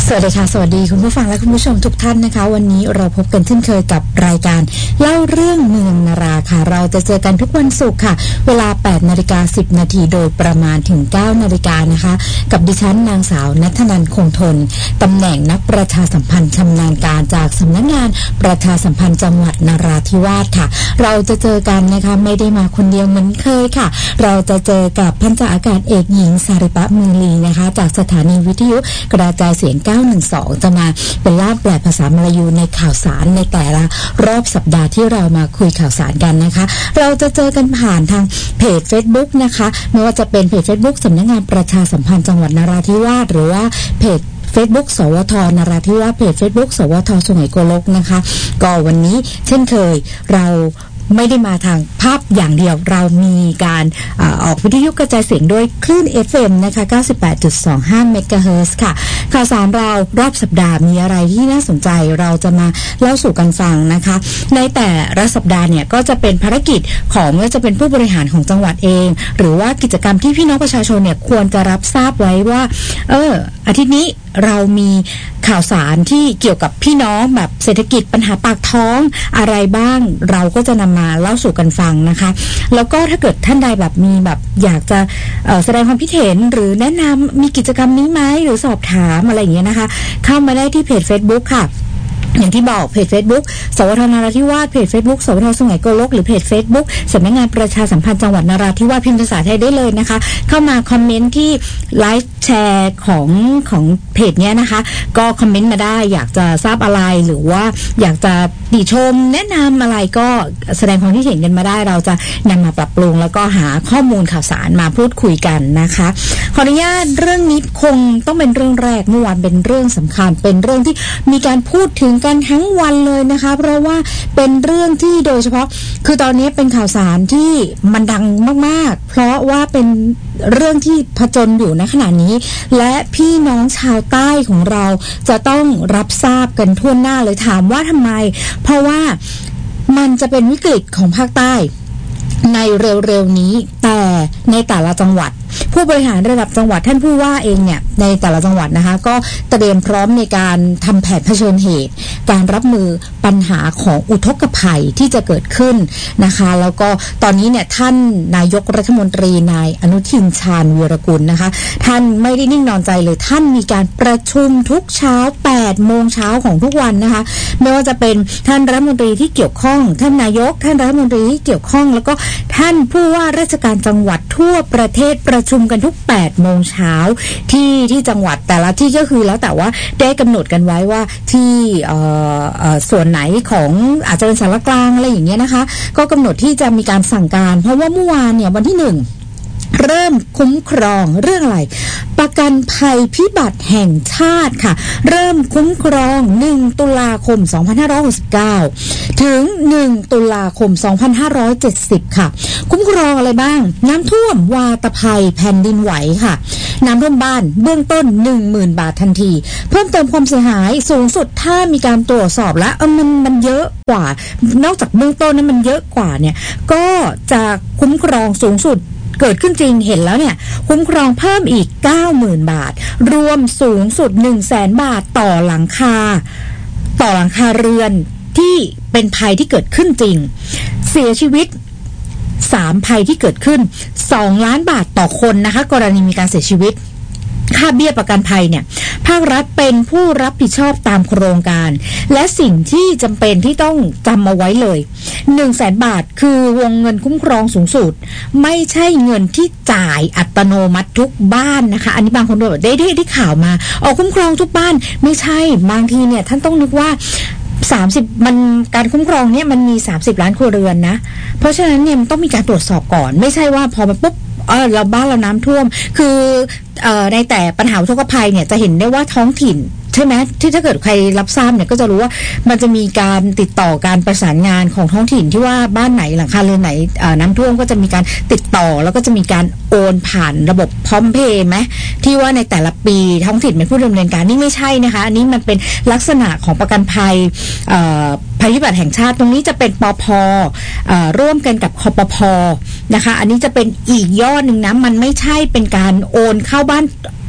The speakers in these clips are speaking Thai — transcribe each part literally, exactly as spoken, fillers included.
สวัสดีค่ะสวัสดีคุณผู้ฟังและคุณผู้ชมทุกท่านนะคะวันนี้เราพบกันเช่นเคยกับรายการเล่าเรื่องเมืองนาราค่ะเราจะเจอกันทุกวันศุกร์ค่ะเวลา แปดนาฬิกาสิบนาทีโดยประมาณถึง เก้านาฬิกานะคะกับดิฉันนางสาวณัฐนันท์คงทนตำแหน่งนักประชาสัมพันธ์ชำนาญการจากสำนักงานประชาสัมพันธ์จังหวัดนราธิวาสค่ะเราจะเจอกันนะคะไม่ได้มาคนเดียวเหมือนเคยค่ะเราจะเจอกับพันจ่าอากาศเอกหญิงสาริปะมือลีนะคะจากสถานีวิทยุกระจายเสียงเก้าหนึ่งสองจะมาเป็นล่ามแปลภาษามลายูในข่าวสารในแต่ละรอบสัปดาห์ที่เรามาคุยข่าวสารกันนะคะเราจะเจอกันผ่านทางเพจ Facebook นะคะไม่ว่าจะเป็นเพจ Facebook สำนักงานประชาสัมพันธ์จังหวัดนราธิวาสหรือว่าเพจFacebook สวทนราธิวาสเพจ Facebook สวทสุไหงโกลกนะคะก็วันนี้เช่นเคยเราไม่ได้มาทางภาพอย่างเดียวเรามีการอออกวิทยุกระจายเสียงด้วยคลื่น เอฟ เอ็ม นะคะ เก้าสิบแปดจุดสองห้า เมกะเฮิรตซ์ค่ะข่าวสารเรารอบสัปดาห์มีอะไรที่น่าสนใจเราจะมาเล่าสู่กันฟังนะคะในแต่ละสัปดาห์เนี่ยก็จะเป็นภารกิจของไม่ว่าจะเป็นผู้บริหารของจังหวัดเองหรือว่ากิจกรรมที่พี่น้องประชาชนเนี่ยควรจะรับทราบไว้ว่าเอออาทิตย์นี้เรามีข่าวสารที่เกี่ยวกับพี่น้องแบบเศรษฐกิจปัญหาปากท้องอะไรบ้างเราก็จะนำมาเล่าสู่กันฟังนะคะแล้วก็ถ้าเกิดท่านใดแบบมีแบบอยากจะเอ่อแสดงความคิดเห็นหรือแนะนำมีกิจกรรมนี้ไหมหรือสอบถามอะไรอย่างเงี้ยนะคะเข้ามาได้ที่เพจ Facebook ค่ะอย่างที่บอกเพจ Facebook สวทนราธิวาสเพจ Facebook สวทสุไหงโกลกหรือเพจ Facebook สำนักงานประชาสัมพันธ์จังหวัดนราธิวาสพิมพ์ภาษาไทยได้เลยนะคะเข้ามาคอมเมนต์ที่ไลฟ์แชร์ของของเพจเนี้ยนะคะก็คอมเมนต์มาได้อยากจะทราบอะไรหรือว่าอยากจะติชมแนะนำอะไรก็แสดงความคิดเห็นกันมาได้เราจะนำมาปรับปรุงแล้วก็หาข้อมูลข่าวสารมาพูดคุยกันนะคะขออนุญาตเรื่องนี้คงต้องเป็นเรื่องแรกเมื่อวานเป็นเรื่องสำคัญเป็นเรื่องที่มีการพูดถึงกันทั้งวันเลยนะคะเพราะว่าเป็นเรื่องที่โดยเฉพาะคือตอนนี้เป็นข่าวสารที่มันดังมากๆเพราะว่าเป็นเรื่องที่ผจญอยู่ในขณะนี้และพี่น้องชาวใต้ของเราจะต้องรับทราบกันทั่วหน้าเลยถามว่าทำไมเพราะว่ามันจะเป็นวิกฤตของภาคใต้ในเร็วๆนี้แต่ในแต่ละจังหวัดผู้บริหารระดับจังหวัดท่านผู้ว่าเองเนี่ยในแต่ละจังหวัดนะคะก็เตรียมพร้อมในการทำแผนเผชิญเหตุการรับมือปัญหาของอุทกภัยที่จะเกิดขึ้นนะคะแล้วก็ตอนนี้เนี่ยท่านนายกรัฐมนตรีนายอนุทินชาญวีรกุลนะคะท่านไม่ได้นิ่งนอนใจเลยท่านมีการประชุมทุกเช้า แปดโมงเช้าของทุกวันนะคะไม่ว่าจะเป็นท่านรัฐมนตรีที่เกี่ยวข้องท่านนายกท่านรัฐมนตรีที่เกี่ยวข้องแล้วก็ท่านผู้ว่าราชการจังหวัดทั่วประเทศประชุมกันทุก แปดโมงเช้าที่ที่จังหวัดแต่ละที่ก็คือแล้วแต่ว่าได้กำหนดกันไว้ว่าที่เอ่อเอ่อส่วนไหนของอาจจะเป็นสารกลางอะไรอย่างเงี้ยนะคะก็กำหนดที่จะมีการสั่งการเพราะว่าเมื่อวานเนี่ยวันที่หนึ่งเริ่มคุ้มครองเรื่องอะไรประกันภัยพิบัติแห่งชาติค่ะเริ่มคุ้มครองหนึ่งตุลาคมสองพันห้าร้อยหกสิบเก้าถึงหนึ่งตุลาคมสองพันห้าร้อยเจ็ดสิบค่ะคุ้มครองอะไรบ้างน้ำท่วมวาตภัยแผ่นดินไหวค่ะน้ำท่วมบ้านเบื้องต้น หนึ่งหมื่น บาททันทีเพิ่มเติมความเสียหายสูงสุดถ้ามีการตรวจสอบแล้วเออมันมันเยอะกว่านอกจากเบื้องต้นนั้นมันเยอะกว่าเนี่ยก็จะคุ้มครองสูงสุดเกิดขึ้นจริงเห็นแล้วเนี่ยคุ้มครองเพิ่มอีก เก้าหมื่น บาทรวมสูงสุด หนึ่งแสน บาทต่อหลังคาต่อหลังคาเรือนที่เป็นภัยที่เกิดขึ้นจริงเสียชีวิตสามภัยที่เกิดขึ้นสองล้านบาทต่อคนนะคะกรณีมีการเสียชีวิตค่าเบี้ยประกันภัยเนี่ยภาครัฐเป็นผู้รับผิดชอบตามโครงการและสิ่งที่จำเป็นที่ต้องจำเอาไว้เลย หนึ่งแสน บาทคือวงเงินคุ้มครองสูงสุดไม่ใช่เงินที่จ่ายอัตโนมัติทุกบ้านนะคะอันนี้บางคนบอกได้ได้ได้ข่าวมาออกคุ้มครองทุกบ้านไม่ใช่บางทีเนี่ยท่านต้องนึกว่าสามสิบมันการคุ้มครองเนี่ยมันมีสามสิบล้านครัวเรือนนะเพราะฉะนั้นเนี่ยมันต้องมีการตรวจสอบก่อนไม่ใช่ว่าพอมันปุ๊บเออเราบ้านเราน้ำท่วมคือเอ่อในแต่ปัญหาอุทกภัยเนี่ยจะเห็นได้ว่าท้องถิ่นใช่ไหมที่ถ้าเกิดใครรับทราบเนี่ยก็จะรู้ว่ามันจะมีการติดต่อการประสานงานของท้องถิ่นที่ว่าบ้านไหนหลังคาเรือนไหนน้ำท่วมก็จะมีการติดต่อแล้วก็จะมีการโอนผ่านระบบพร้อมเพย์ไหมที่ว่าในแต่ละปีท้องถิ่นเป็นผู้ดำเนินการนี่ไม่ใช่นะคะอันนี้มันเป็นลักษณะของประกันภัยภัยพิบัติแห่งชาติตรงนี้จะเป็นปภร่วมกันกับคปภนะคะอันนี้จะเป็นอีกยอดหนึ่งนะมันไม่ใช่เป็นการโอนเข้าบ้าน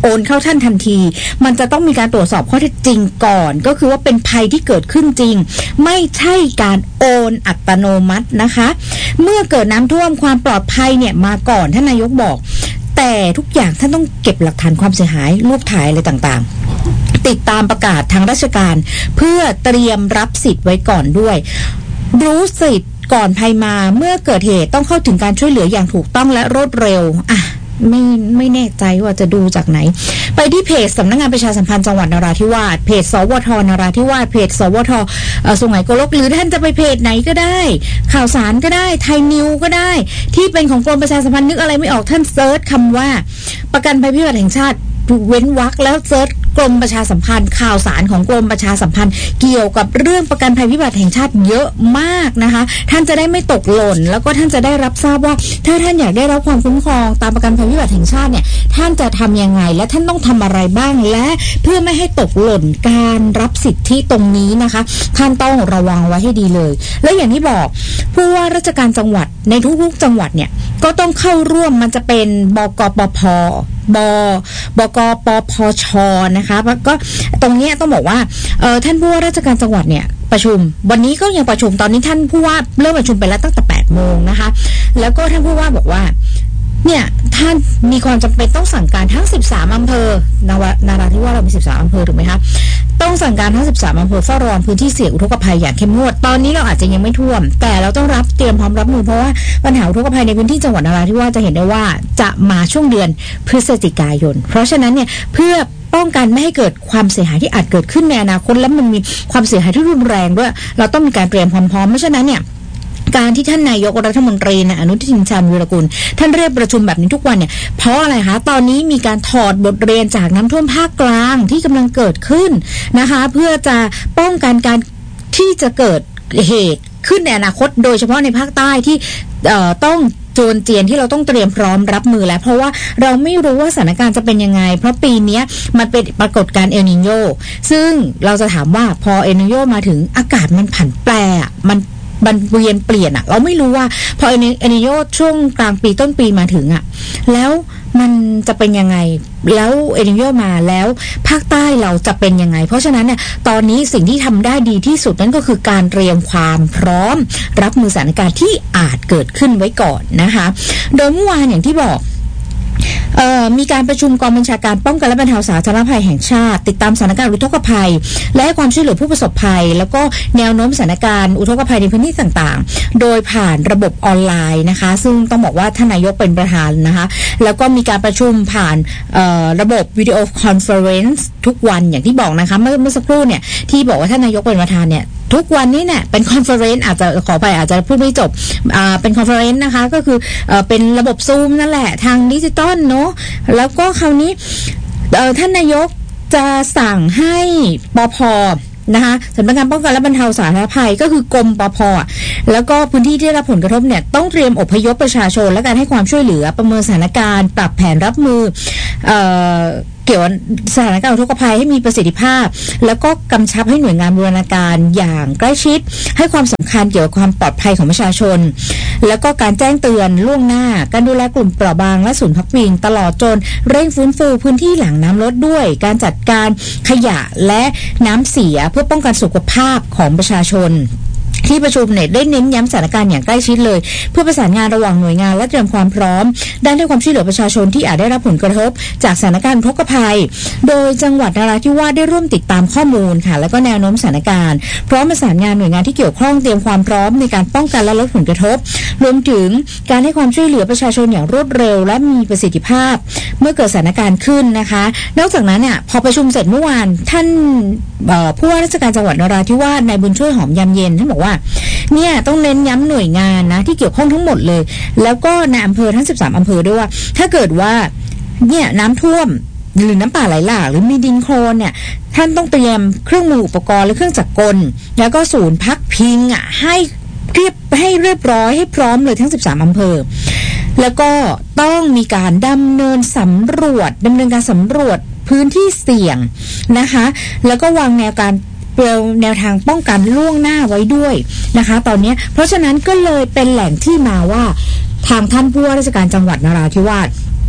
โอนเข้าท่านทันทีมันจะต้องมีการตรวจสอบข้อเท็จจริงก่อนก็คือว่าเป็นภัยที่เกิดขึ้นจริงไม่ใช่การโอนอัตโนมัตินะคะเมื่อเกิดน้ำท่วมความปลอดภัยเนี่ยมาก่อนท่านนายกบอกแต่ทุกอย่างท่านต้องเก็บหลักฐานความเสียหายรูปถ่ายอะไรต่างๆติดตามประกาศทางราชการเพื่อเตรียมรับสิทธิ์ไว้ก่อนด้วยรู้สิทธิ์ก่อนภัยมาเมื่อเกิดเหตุต้องเข้าถึงการช่วยเหลืออย่างถูกต้องและรวดเร็วอ่ะไม่ไม่แน่ใจว่าจะดูจากไหนไปที่เพจสำนักงานประชาสัมพันธ์จังหวัดนราธิวาสเพจสวทนราธิวาสเพจสวทสุไหงโกลกหรือท่านจะไปเพจไหนก็ได้ข่าวสารก็ได้ไทยนิวก็ได้ที่เป็นของกรมประชาสัมพันธ์นึกอะไรไม่ออกท่านเซิร์ชคำว่าประกันภัยพิบัติแห่งชาติเว้นวรรคแล้วเซิร์ชกรมประชาสัมพันธ์ข่าวสารของกรมประชาสัมพันธ์เกี่ยวกับเรื่องประกันภัยพิบัติแห่งชาติเยอะมากนะคะท่านจะได้ไม่ตกหล่นแล้วก็ท่านจะได้รับทราบว่าถ้าท่านอยากได้รับความคุ้มครองตามประกันภัยพิบัติแห่งชาติเนี่ยท่านจะทำยังไงและท่านต้องทำอะไรบ้างและเพื่อไม่ให้ตกหล่นการรับสิทธิตรงนี้นะคะท่านต้องระวังไว้ให้ดีเลยและอย่างที่บอกผู้ว่าราชการจังหวัดในทุกๆจังหวัดเนี่ยก็ต้องเข้าร่วมมันจะเป็นบกปพบ บกปพชนะคะก็ตรงนี้ต้องบอกว่าเออท่านผู้ว่าราชการจังหวัดเนี่ยประชุมวันนี้ก็ยังประชุมตอนนี้ท่านผู้ว่าเริ่มประชุมไปแล้วตั้งแต่แปดโมงนะคะแล้วก็ท่านผู้ว่าบอกว่าเนี่ยท่านมีความจำเป็นต้องสั่งการทั้งสิบสามอำเภอนนาราธิวาสเรามีสิบสามอำเภอถูกไหมคะต้องสั่งการทั้งสิบสามอำเภอเฝ้าระวังพื้นที่เสี่ยงอุทกภัยอย่างเข้มงวดตอนนี้เราอาจจะยังไม่ท่วมแต่เราต้องรับเตรียมพร้อมรับมือเพราะว่าปัญหาอุทกภัยในพื้นที่จังหวัดนราธิวาสจะเห็นได้ว่าจะมาช่วงเดือนพฤศจิกายนเพราะฉะนั้นเนี่ยเพื่อป้องกันไม่ให้เกิดความเสียหายที่อาจเกิดขึ้นในอนาคตและมันมีความเสียหายที่รุนแรงด้วยเราต้องมีการเตรียมความพร้อมเพราะฉะนั้นเนี่ยการที่ท่านนายกรัฐมนตรีนะอนุทินชาญวีรกุลท่านเรียกประชุมแบบนี้ทุกวันเนี่ยเพราะอะไรคะตอนนี้มีการถอดบทเรียนจากน้ำท่วมภาคกลางที่กำลังเกิดขึ้นนะคะเพื่อจะป้องกันการที่จะเกิดเหตุขึ้นในอนาคตโดยเฉพาะในภาคใต้ที่ต้องโจรเจียนที่เราต้องเตรียมพร้อมรับมือแล้วเพราะว่าเราไม่รู้ว่าสถานการณ์จะเป็นยังไงเพราะปีนี้มันเป็นปรากฏการณ์เอลนิโญซึ่งเราจะถามว่าพอเอลนิโญมาถึงอากาศมันผันแปรมันมันเวียนเปลี่ยนอะเราไม่รู้ว่าพอเอลนิโญช่วงกลางปีต้นปีมาถึงอะแล้วมันจะเป็นยังไงแล้วเอลนิโญมาแล้วภาคใต้เราจะเป็นยังไงเพราะฉะนั้นเนี่ยตอนนี้สิ่งที่ทำได้ดีที่สุดนั่นก็คือการเตรียมความพร้อมรับมือสถานการณ์ที่อาจเกิดขึ้นไว้ก่อนนะคะโดยเมื่อวานอย่างที่บอกมีการประชุมกองบัญชาการป้องกันและบรรเทาสาธารณภัยแห่งชาติติดตามสถานการณ์อุทกภัยและให้ความช่วยเหลือผู้ประสบภัยแล้วก็แนวโน้มสถานการณ์อุทกภัยในพื้นที่ต่างๆโดยผ่านระบบออนไลน์นะคะซึ่งต้องบอกว่าท่านนายกเป็นประธานนะคะแล้วก็มีการประชุมผ่านระบบวิดีโอคอนเฟอเรนซ์ทุกวันอย่างที่บอกนะคะเมื่อเมื่อสักครู่เนี่ยที่บอกว่าท่านนายกเป็นประธานเนี่ยทุกวันนี้เนี่ยเป็นคอนเฟอเรนซ์อาจจะขอไปอาจจะพูดไม่จบอ่าเป็นคอนเฟอเรนซ์นะคะก็คือเอ่อเป็นระบบซูมนั่นแหละทางดิจิตอลเนาะแล้วก็คราวนี้เอ่อท่านนายกจะสั่งให้ปภ.นะคะสำนักงานป้องกันและบรรเทาสาธารณภัยก็คือกรมปภ.แล้วก็พื้นที่ที่ได้รับผลกระทบเนี่ยต้องเตรียมอพยพประชาชนและการให้ความช่วยเหลือประเมินสถานการณ์ปรับแผนรับมือเอ่อเกี่ยวกับสถานการณ์อุทกภัยให้มีประสิทธิภาพแล้วก็กำชับให้หน่วยงานบูรณาการอย่างใกล้ชิดให้ความสำคัญเกี่ยวกับความปลอดภัยของประชาชนแล้วก็การแจ้งเตือนล่วงหน้าการดูแลกลุ่มเปราะบางและศูนย์พักพิงตลอดจนเร่งฟื้นฟูพื้นที่หลังน้ำลดด้วยการจัดการขยะและน้ำเสียเพื่อป้องกันสุขภาพของประชาชนที่ประชุมเนี่ยได้เน้นย้ำสถานการณ์อย่างใกล้ชิดเลยเพื่อประสานงานระหว่างหน่วยงานและเตรียมความพร้อมด้านให้ความช่วยเหลือประชาชนที่อาจได้รับผลกระทบจากสถานการณ์อุทกภัยโดยจังหวัดนราธิวาสได้ร่วมติดตามข้อมูลค่ะแล้วก็แนวโน้มสถานการณ์พร้อมประสานงานหน่วยงานที่เกี่ยวข้องเตรียมความพร้อมในการป้องกันและลดผลกระทบรวมถึงการให้ความช่วยเหลือประชาชนอย่างรวดเร็วและมีประสิทธิภาพเมื่อเกิดสถานการณ์ขึ้นนะคะนอกจากนั้นเนี่ยพอประชุมเสร็จเมื่อวานท่านผู้ว่าราชการจังหวัดนราธิวาสนายบุญช่วยหอมยำเย็นท่านบอกว่าเนี่ยต้องเน้นย้ำหน่วยงานนะที่เกี่ยวข้องทั้งหมดเลยแล้วก็ในอำเภอทั้งสิบสามอำเภอด้วยว่าถ้าเกิดว่าเนี่ยน้ำท่วมหรือน้ำป่าไหลหลากหรือมีดินโคลนเนี่ยท่านต้องเตรียมเครื่องมืออุปกรณ์และเครื่องจักรกลแล้วก็ศูนย์พักพิงอ่ะให้เรียบให้เรียบร้อยให้พร้อมเลยทั้งสิบสามอำเภอแล้วก็ต้องมีการดำเนินสำรวจดำเนินการสำรวจพื้นที่เสี่ยงนะคะแล้วก็วางแนวการแนวทางป้องกันล่วงหน้าไว้ด้วยนะคะตอนนี้เพราะฉะนั้นก็เลยเป็นแหล่งที่มาว่าทางท่านผู้ว่าราชการจังหวัดนราธิวาส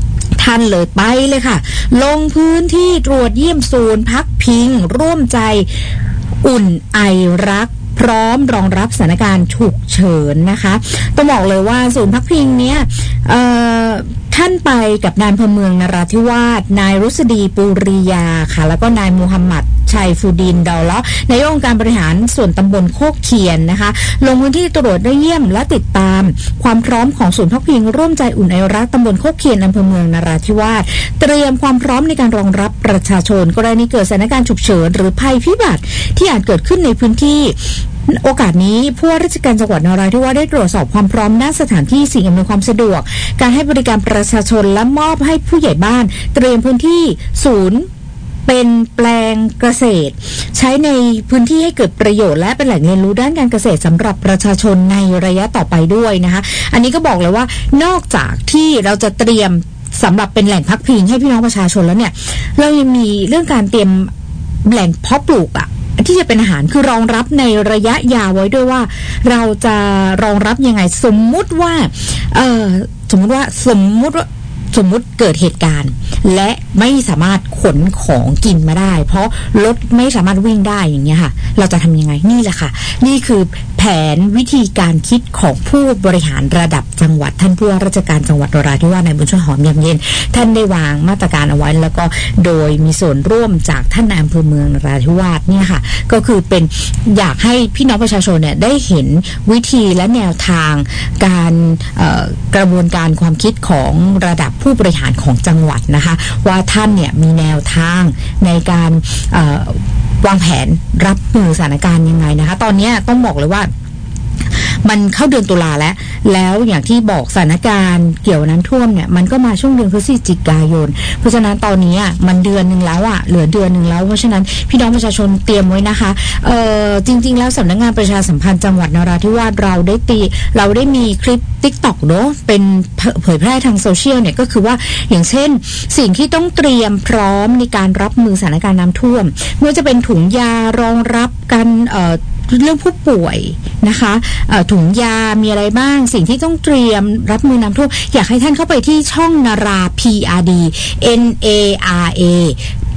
ท่านเลยไปเลยค่ะลงพื้นที่ตรวจเยี่ยมศูนย์พักพิงร่วมใจอุ่นไอรักพร้อมรองรับสถานการณ์ฉุกเฉินนะคะต้องบอกเลยว่าศูนย์พักพิงเนี้ยเอ่อท่านไปกับนายอำเภอเมืองนราธิวาสนายรุษดีปูริยาค่ะแล้วก็นายมูฮัมหมัดชัยฟูดินดอลเลาะนายกองค์การบริหารส่วนตำบลโคกเคียนนะคะลงพื้นที่ตรวจได้เยี่ยมและติดตามความพร้อมของศูนย์พักพิงร่วมใจอุ่นไอรักตำบลโคกเคียนอำเภอเมืองนราธิวาสเตรียมความพร้อมในการรองรับประชาชนกรณีเกิดสถานการณ์ฉุกเฉินหรือภัยพิบัติที่อาจเกิดขึ้นในพื้นที่โอกาสนี้ผู้ว่าราชการจังหวัดนราธิวาสได้ตรวจสอบความพร้อมณสถานที่สิ่งอำนวยความสะดวกการให้บริการประชาชนและมอบให้ผู้ใหญ่บ้านเตรียมพื้นที่ศูนย์เป็นแปลงเกษตรใช้ในพื้นที่ให้เกิดประโยชน์และเป็นแหล่งเรียนรู้ด้านการเกษตรสำหรับประชาชนในระยะต่อไปด้วยนะคะอันนี้ก็บอกเลยว่านอกจากที่เราจะเตรียมสำหรับเป็นแหล่งพักพิงให้พี่น้องประชาชนแล้วเนี่ยเรายังมีเรื่องการเตรียมแหล่งเพาะปลูกอะที่จะเป็นอาหารคือรองรับในระยะยาวไว้ด้วยว่าเราจะรองรับยังไงสมมุติว่าเออสมมุติว่าสมมุติว่าสมมุติเกิดเหตุการณ์และไม่สามารถขนของกินมาได้เพราะรถไม่สามารถวิ่งได้อย่างเงี้ยค่ะเราจะทำยังไงนี่แหละค่ะนี่คือแผนวิธีการคิดของผู้บริหารระดับจังหวัดท่านผู้ว่าราชการจังหวัดนราธิวาสนายบุญช่วยหอมยามเย็นท่านได้วางมาตรการเอาไว้แล้วก็โดยมีส่วนร่วมจากท่านนายอำเภอเมืองนราธิวาสเนี่ยค่ะก็คือเป็นอยากให้พี่น้องประชาชนเนี่ยได้เห็นวิธีและแนวทางการกระบวนการความคิดของระดับผู้บริหารของจังหวัดนะคะว่าท่านเนี่ยมีแนวทางในการวางแผนรับมือสถานการณ์ยังไงนะคะตอนนี้ต้องบอกเลยว่ามันเข้าเดือนตุลาแล้วแล้วอย่างที่บอกสถานการณ์เกี่ยวน้ำท่วมเนี่ยมันก็มาช่วงเดือนพฤศจิกายนเพราะฉะนั้นตอนนี้มันเดือนนึงแล้วอ่ะเหลือเดือนนึงแล้วเพราะฉะนั้นพี่น้องประชาชนเตรียมไว้นะคะเอ่อจริงๆแล้วสำนักงานประชาสัมพันธ์จังหวัดนราธิวาสเราได้ตีเราได้มีคลิป TikTok เนาะเป็นเผยแพร่ทางโซเชียลเนี่ยก็คือว่าอย่างเช่นสิ่งที่ต้องเตรียมพร้อมในการรับมือสถานการณ์น้ำท่วมไม่ว่าจะเป็นถุงยารองรับกันเอ่อเรื่องผู้ป่วยนะคะถุงยามีอะไรบ้างสิ่งที่ต้องเตรียมรับมือน้ำท่วมอยากให้ท่านเข้าไปที่ช่องนารา พี อาร์ ดี N A R A P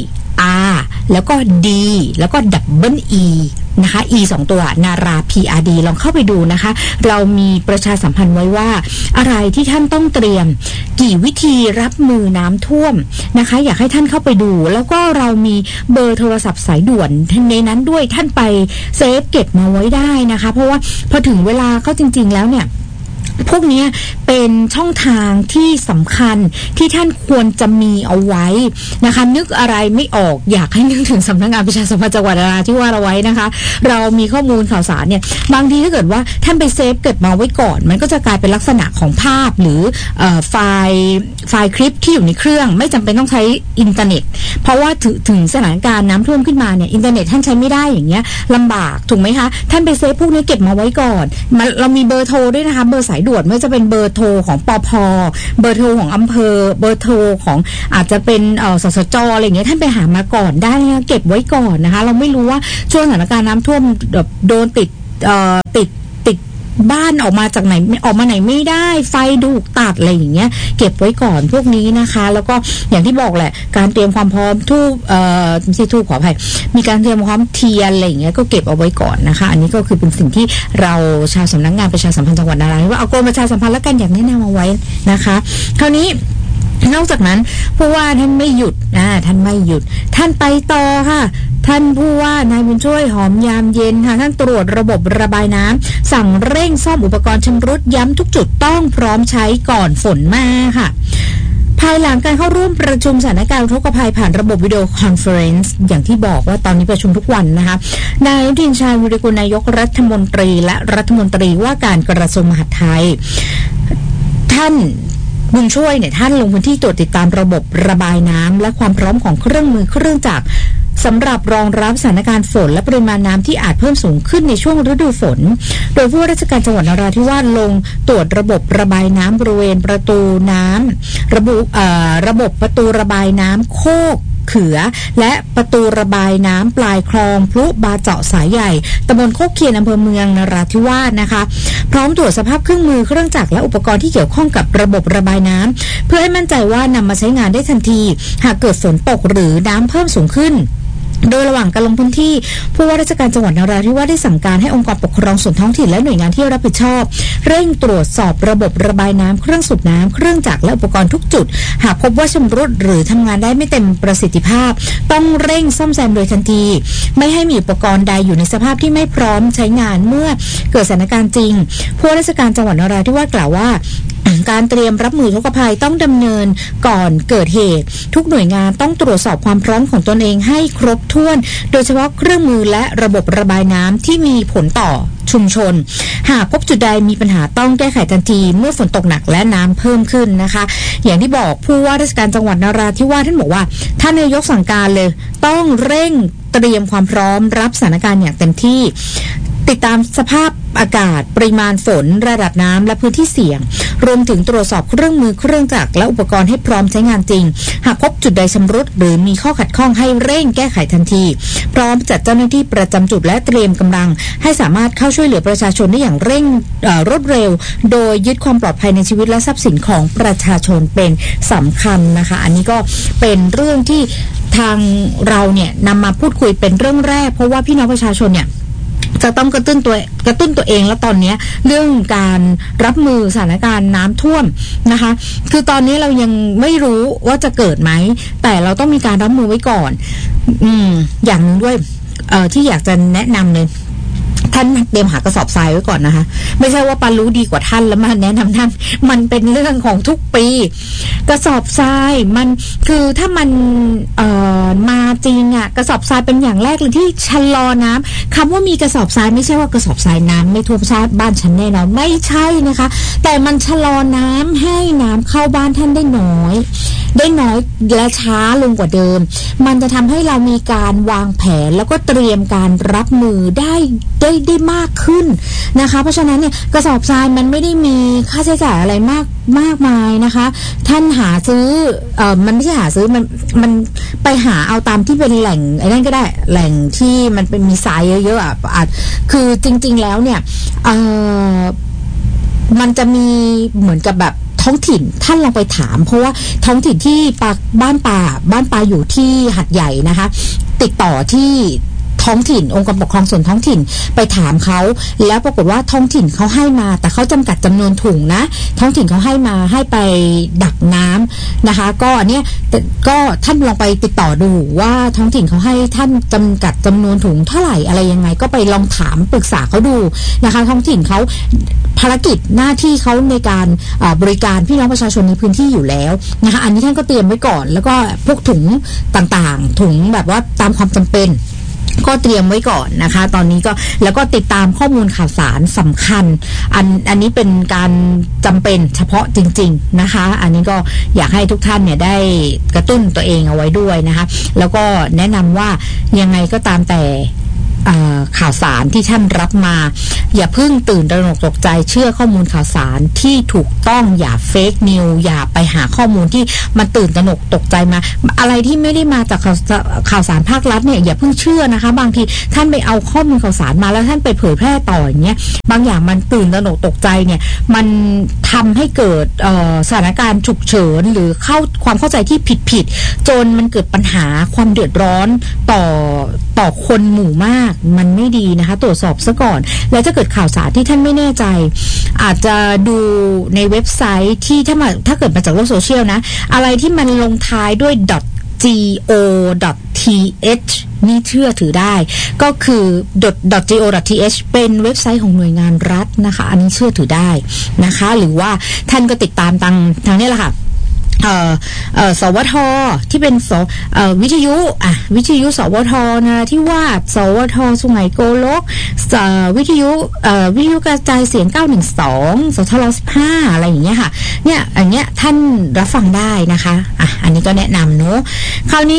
R แล้วก็ D แล้วก็ Double E นะคะ E สองตัวนารา พี อาร์ ดี ลองเข้าไปดูนะคะเรามีประชาสัมพันธ์ไว้ว่าอะไรที่ท่านต้องเตรียมกี่วิธีรับมือน้ำท่วมนะคะอยากให้ท่านเข้าไปดูแล้วก็เรามีเบอร์โทรศัพท์สายด่วนในนั้นด้วยท่านไปเซฟเก็บมาไว้ได้นะคะเพราะว่าพอถึงเวลาเข้าจริงๆแล้วเนี่ยพวกนี้เป็นช่องทางที่สำคัญที่ท่านควรจะมีเอาไว้นะคะนึกอะไรไม่ออกอยากให้นึกถึงสำนักงานประชาสัมพันธ์จังหวัดนราธิวาสเอาไว้นะคะเรามีข้อมูลข่าวสารเนี่ยบางทีถ้าเกิดว่าท่านไปเซฟเก็บมาไว้ก่อนมันก็จะกลายเป็นลักษณะของภาพหรือเอ่อไฟล์ไฟล์คลิปที่อยู่ในเครื่องไม่จำเป็นต้องใช้อินเทอร์เน็ตเพราะว่าถึงถึงสถานการณ์น้ำท่วมขึ้นมาเนี่ยอินเทอร์เน็ตท่านใช้ไม่ได้อย่างเงี้ยลำบากถูกไหมคะท่านไปเซฟพวกนี้เก็บมาไว้ก่อนเรามีเบอร์โทรด้วยนะคะเบอร์สายด่วนไม่ว่าจะเป็นเบอร์โทรของปภเบอร์โทรของอำเภอเบอร์โทรของอาจจะเป็นเอ่อสสจอะไรอย่างเงี้ยท่านไปหามาก่อนได้นะเก็บไว้ก่อนนะคะเราไม่รู้ว่าช่วงสถานการณ์น้ำท่วมแบบโดนติดเอ่อติดติดบ้านออกมาจากไหนออกมาไหนไม่ได้ไฟดูกตัดอะไรอย่างเงี้ยเก็บไว้ก่อนพวกนี้นะคะแล้วก็อย่างที่บอกแหละการเตรียมความพร้อมทูบเอ่อไม่ใช่ทูบขออภัยมีการเตรียมความเทียนอะไรอย่างเงี้ยก็เก็บเอาไว้ก่อนนะคะอันนี้ก็คือเป็นสิ่งที่เราชาวสำนักงานประชาสัมพันธ์จังหวัดนราธิวาสเอากรมประชาสัมพันธ์แล้วกันอย่างแนะนำเอาไว้นะคะคราวนี้นอกจากนั้นผู้ว่าท่านไม่หยุดอ่าท่านไม่หยุดท่านไปต่อค่ะท่านผู้ว่านายบุญช่วยหอมยามเย็นค่ะท่านตรวจระบบระบายน้ำสั่งเร่งซ่อมอุปกรณ์ชำรุดย้ำทุกจุดต้องพร้อมใช้ก่อนฝนมาค่ะภายหลังการเข้าร่วมประชุมสถานการณ์อุทกภัยผ่านระบบวิดีโอคอนเฟอเรนซ์อย่างที่บอกว่าตอนนี้ประชุมทุกวันนะคะนายอนุทินชาญวิรากูลนายกรัฐมนตรีและรัฐมนตรีว่าการกระทรวงมหาดไทยท่านบุญช่วยเนี่ยท่านลงพื้นที่ตรวจติดตามระบบระบายน้ำและความพร้อมของเครื่องมือเครื่องจักรสำหรับรองรับสถานการณ์ฝนและปริมาณน้ำที่อาจเพิ่มสูงขึ้นในช่วงฤดูฝนโดยผู้ว่าราชการจังหวัดนราธิวาสลงตรวจระบบระบายน้ำบริเวณประตูน้ำระบุระบบประตูระบายน้ำโคกเขือและประตูระบายน้ำปลายคลองพลุบาเจาะสายใหญ่ตำบลโคกเคียนอำเภอเมืองนราธิวาสนะคะพร้อมตรวจสภาพเครื่องมือเครื่องจักรและอุปกรณ์ที่เกี่ยวข้องกับระบบระบายน้ำเพื่อให้มั่นใจว่านำมาใช้งานได้ทันทีหากเกิดฝนตกหรือน้ำเพิ่มสูงขึ้นโดยระหว่างการลงพื้นที่ผู้ว่าราชการจังหวัดนราธิวาสได้สั่งการให้องค์กรปกครองส่วนท้องถิ่นและหน่วยงานที่รับผิดชอบเร่งตรวจสอบระบบระบายน้ำเครื่องสูบน้ำเครื่องจักรและอุปกรณ์ทุกจุดหากพบว่าชำรุดหรือทำงานได้ไม่เต็มประสิทธิภาพต้องเร่งซ่อมแซมโดยทันทีไม่ให้มีอุปกรณ์ใดอยู่ในสภาพที่ไม่พร้อมใช้งานเมื่อเกิดสถานการณ์จริงผู้ว่าราชการจังหวัดนราธิวาสกล่าวว่าการเตรียมรับมือทุกภัยต้องดำเนินก่อนเกิดเหตุทุกหน่วยงานต้องตรวจสอบความพร้อมของตนเองให้ครบถ้วนโดยเฉพาะเครื่องมือและระบบระบายน้ำที่มีผลต่อชุมชนหากพบจุดใดมีปัญหาต้องแก้ไขทันทีเมื่อฝนตกหนักและน้ำเพิ่มขึ้นนะคะอย่างที่บอกผู้ว่าราชการจังหวัดนราธิวาสท่านบอกว่าท่านนายกสั่งการเลยต้องเร่งเตรียมความพร้อมรับสถานการณ์อย่างเต็มที่ติดตามสภาพอากาศปริมาณฝนระดับน้ำและพื้นที่เสี่ยงรวมถึงตรวจสอบเครื่องมือเครื่องจักรและอุปกรณ์ให้พร้อมใช้งานจริงหากพบจุดใดชำรุดหรือมีข้อขัดข้องให้เร่งแก้ไขทันทีพร้อมจัดเจ้าหน้าที่ประจำจุดและเตรียมกำลังให้สามารถเข้าช่วยเหลือประชาชนได้อย่างเร่งรวดเร็วโดยยึดความปลอดภัยในชีวิตและทรัพย์สินของประชาชนเป็นสำคัญนะคะอันนี้ก็เป็นเรื่องที่ทางเราเนี่ยนำมาพูดคุยเป็นเรื่องแรกเพราะว่าพี่น้องประชาชนเนี่ยจะต้องกระตุ้นตัวกระตุ้นตัวเองแล้วตอนนี้เรื่องการรับมือสถานการณ์น้ำท่วมนะคะคือตอนนี้เรายังไม่รู้ว่าจะเกิดไหมแต่เราต้องมีการรับมือไว้ก่อนอืมอย่างนึงด้วยเอ่อที่อยากจะแนะนำเลยท่านเตรียมหากระสอบทรายไว้ก่อนนะคะไม่ใช่ว่าปารู้ดีกว่าท่านแล้วมาแนะนำท่านมันเป็นเรื่องของทุกปีกระสอบทรายมันคือถ้ามันเอ่อมาจริงอ่ะกระสอบทรายเป็นอย่างแรกเลยที่ชะลอน้ำคำว่ามีกระสอบทรายไม่ใช่ว่ากระสอบทรายน้ำไม่ท่วมชาติบ้านฉันแน่นอนไม่ใช่นะคะแต่มันชะลอน้ำให้น้ำเข้าบ้านท่านได้น้อยได้น้อยและช้าลงกว่าเดิมมันจะทำให้เรามีการวางแผนแล้วก็เตรียมการรับมือได้ได้ได้มากขึ้นนะคะเพราะฉะนั้นเนี่ยกระสอบทรายมันไม่ได้มีค่าใช้จ่ายอะไรมากมากมายนะคะท่านหาซื้อเอ่อมันไม่ใช่หาซื้อมันมันไปหาเอาตามที่เป็นแหล่งไอ้นั่นก็ได้แหล่งที่มันเป็นมีทรายเยอะๆอ่ะอาจคือจริงๆแล้วเนี่ยเอ่อมันจะมีเหมือนกับแบบท้องถิ่นท่านลองไปถามเพราะว่าท้องถิ่นที่ปาบ้านปาบ้านปาอยู่ที่หัดใหญ่นะคะติดต่อที่ท้องถิ่นองค์กรปกครองส่วนท้องถิ่นไปถามเขาแล้วปรากฏว่าท้องถิ่นเขาให้มาแต่เขาจำกัดจำนวนถุงนะท้องถิ่นเขาให้มาให้ไปดักน้ำนะคะก็อันเนี้ยก็ท่านลองไปติดต่อดูว่าท้องถิ่นเขาให้ท่านจำกัดจำนวนถุงเท่าไหร่อะไรยังไงก็ไปลองถามปรึกษาเขาดูนะคะท้องถิ่นเขาภารกิจหน้าที่เขาในการบริการพี่น้องประชาชนในพื้นที่อยู่แล้วนะคะอันนี้ท่านก็เตรียมไว้ก่อนแล้วก็พวกถุงต่างๆถุงแบบว่าตามความจำเป็นก็เตรียมไว้ก่อนนะคะตอนนี้ก็แล้วก็ติดตามข้อมูลข่าวสารสำคัญอันอันนี้เป็นการจำเป็นเฉพาะจริงๆนะคะอันนี้ก็อยากให้ทุกท่านเนี่ยได้กระตุ้นตัวเองเอาไว้ด้วยนะคะแล้วก็แนะนำว่ายังไงก็ตามแต่ข่าวสารที่ท่านรับมาอย่าเพิ่งตื่นตระหนกตกใจเชื่อข้อมูลข่าวสารที่ถูกต้องอย่าเฟกนิวอย่าไปหาข้อมูลที่มันตื่นตระหนกตกใจมาอะไรที่ไม่ได้มาจากข่าวข่าวสารภาครัฐเนี่ยอย่าเพิ่งเชื่อนะคะบางทีท่านไปเอาข้อมูลข่าวสารมาแล้วท่านไปเผยแพร่ต่ออย่างเงี้ยบางอย่างมันตื่นตระหนกตกใจเนี่ยมันทำให้เกิดสถานการณ์ฉุกเฉินหรือเข้าความเข้าใจที่ผิดผิดจนมันเกิดปัญหาความเดือดร้อนต่อต่อคนหมู่มากมันไม่ดีนะคะตรวจสอบซะก่อนแล้วถ้าเกิดข่าวสารที่ท่านไม่แน่ใจอาจจะดูในเว็บไซต์ที่ถ้ามาถ้าเกิดมาจากโลกโซเชียลนะอะไรที่มันลงท้ายด้วย .go.th นี่เชื่อถือได้ก็คือ .go.th เป็นเว็บไซต์ของหน่วยงานรัฐนะคะอันนี้เชื่อถือได้นะคะหรือว่าท่านก็ติดตามทางทางนี้แหละค่ะเอ่อเอ่อสวทที่เป็นสเอ่อวิทยุอ่ะวิทยุสวทนะที่ว่าสวทสุไหงโกลกเอ่อวิทยุเอ่อวิทยุกระจายเสียงเก้าหนึ่งสองสทรสิบห้าอะไรอย่างเงี้ยค่ะเนี่ยอันเนี้ยท่านรับฟังได้นะคะอ่ะอันนี้ก็แนะนำเนอะคราวนี้